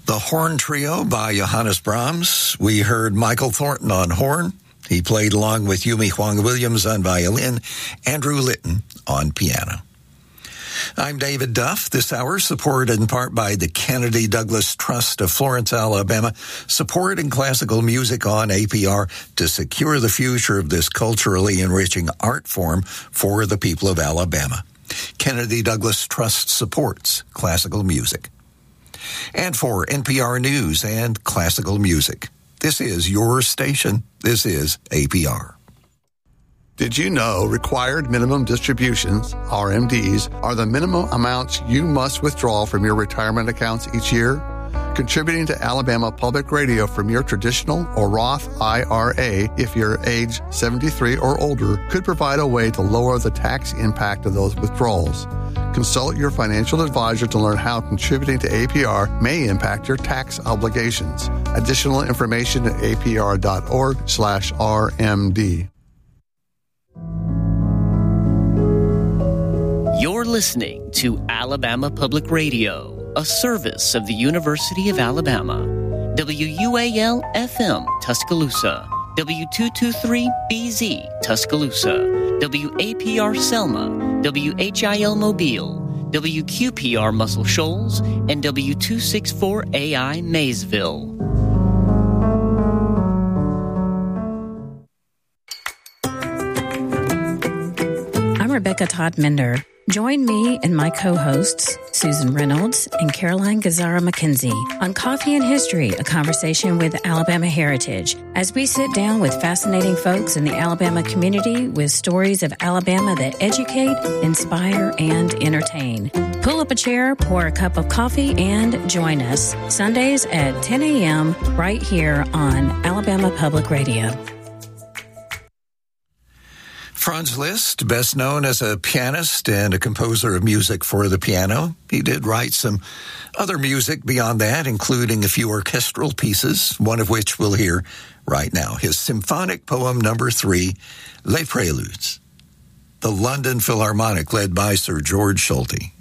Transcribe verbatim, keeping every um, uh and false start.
The Horn Trio by Johannes Brahms. We heard Michael Thornton on horn. He played along with Yumi Huang Williams on violin, Andrew Litton on piano. I'm David Duff. This hour supported in part by the Kennedy Douglas Trust of Florence, Alabama, supporting classical music on A P R to secure the future of this culturally enriching art form for the people of Alabama. Kennedy Douglas Trust supports classical music. And for N P R News and classical music, this is your station. This is A P R. Did you know required minimum distributions, R M Ds, are the minimum amounts you must withdraw from your retirement accounts each year? Contributing to Alabama Public Radio from your traditional or Roth I R A, if you're age seventy-three or older, could provide a way to lower the tax impact of those withdrawals. Consult your financial advisor to learn how contributing to A P R may impact your tax obligations. Additional information at apr.org slash RMD. You're listening to Alabama Public Radio, a service of the University of Alabama. W U A L F M, Tuscaloosa. W two twenty-three B Z, Tuscaloosa. W A P R Selma. W H I L Mobile. W Q P R Muscle Shoals. And W two sixty-four A I Maysville. I'm Rebecca Todd-Mender. Join me and my co-hosts, Susan Reynolds and Caroline Gazzara-McKenzie, on Coffee and History, a conversation with Alabama heritage, as we sit down with fascinating folks in the Alabama community with stories of Alabama that educate, inspire, and entertain. Pull up a chair, pour a cup of coffee, and join us Sundays at ten a.m. right here on Alabama Public Radio. Franz Liszt, best known as a pianist and a composer of music for the piano. He did write some other music beyond that, including a few orchestral pieces, one of which we'll hear right now. His symphonic poem number three, Les Préludes. The London Philharmonic, led by Sir George Solti.